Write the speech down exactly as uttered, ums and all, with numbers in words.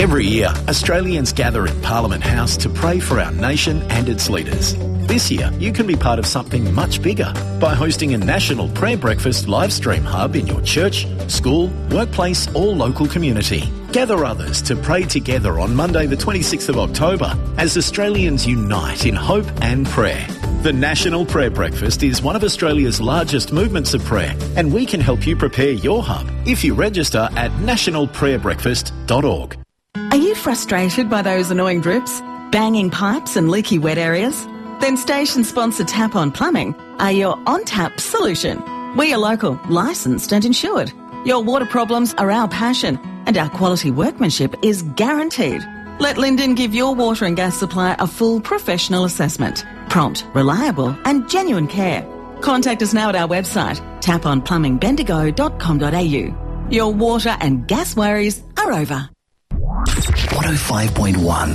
Every year, Australians gather in Parliament House to pray for our nation and its leaders. This year, you can be part of something much bigger by hosting a National Prayer Breakfast live stream hub in your church, school, workplace or local community. Gather others to pray together on Monday the twenty-sixth of October as Australians unite in hope and prayer. The National Prayer Breakfast is one of Australia's largest movements of prayer, and we can help you prepare your hub if you register at national prayer breakfast dot org. Are you frustrated by those annoying drips, banging pipes and leaky wet areas? Then station sponsor Tap On Plumbing are your on-tap solution. We are local, licensed and insured. Your water problems are our passion and our quality workmanship is guaranteed. Let Linden give your water and gas supply a full professional assessment. Prompt, reliable and genuine care. Contact us now at our website, tap on plumbing bendigo dot com dot a u. Your water and gas worries are over. one oh five point one